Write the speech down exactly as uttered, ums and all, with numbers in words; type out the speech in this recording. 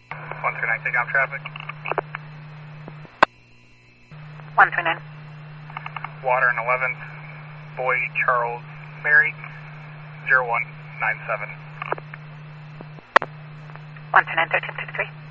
one three nine, take off traffic. one three nine. Water and eleventh, Boy Charles Mary, zero one nine seven. one three nine, thirteen fifty-three.